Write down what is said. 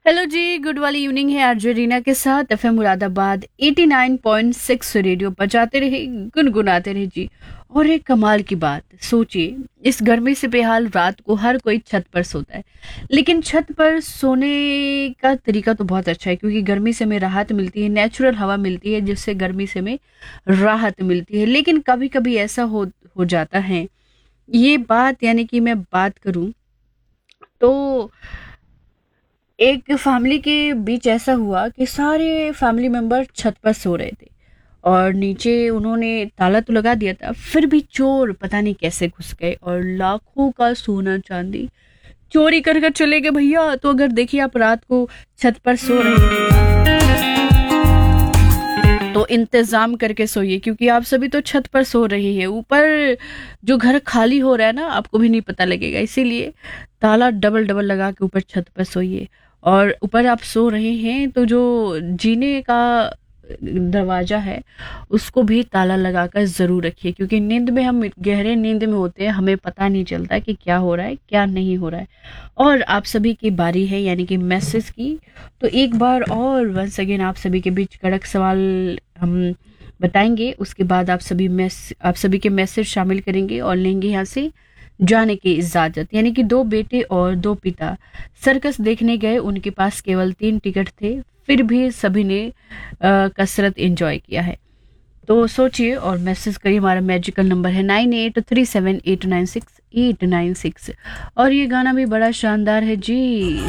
Hello जी, good वाली evening है RJ Reena के साथ एफएम मुरादाबाद 89.6 रेडियो बजाते रहे, गुनगुनाते रहे जी। और एक कमाल की बात सोचिए, इस गर्मी से बेहाल रात को हर कोई छत पर सोता है। लेकिन छत पर सोने का तरीका तो बहुत अच्छा है, क्योंकि गर्मी से हमें राहत मिलती है, नेचुरल हवा मिलती है, जिससे गर्मी से हमें राहत मिलती है। लेकिन कभी कभी ऐसा हो जाता है, ये बात यानी कि मैं बात करूं तो एक फैमिली के बीच ऐसा हुआ कि सारे फैमिली मेंबर छत पर सो रहे थे और नीचे उन्होंने ताला तो लगा दिया था, फिर भी चोर पता नहीं कैसे घुस गए और लाखों का सोना चांदी चोरी कर कर चले गए भैया। तो अगर देखिए आप रात को छत पर सो रहे हैं तो इंतजाम करके सोइए, क्योंकि आप सभी तो छत पर सो रहे हैं। ऊपर जो घर खाली हो रहा है ना, आपको भी नहीं पता लगेगा, इसीलिए ताला डबल डबल लगा के ऊपर छत पर सोइए। और ऊपर आप सो रहे हैं तो जो जीने का दरवाजा है उसको भी ताला लगाकर जरूर रखिए, क्योंकि नींद में हम गहरे नींद में होते हैं, हमें पता नहीं चलता कि क्या हो रहा है क्या नहीं हो रहा है। और आप सभी की बारी है यानी कि मैसेज की। तो एक बार और वंस अगेन आप सभी के बीच कड़क सवाल हम बताएंगे, उसके बाद आप सभी के मैसेज शामिल करेंगे और लेंगे यहाँ से जाने की इजाजत। यानी कि दो बेटे और दो पिता सर्कस देखने गए, उनके पास केवल 3 टिकट थे, फिर भी सभी ने कसरत एंजॉय किया है। तो सोचिए और मैसेज करिए। हमारा मैजिकल नंबर है 9837896896। और ये गाना भी बड़ा शानदार है जी।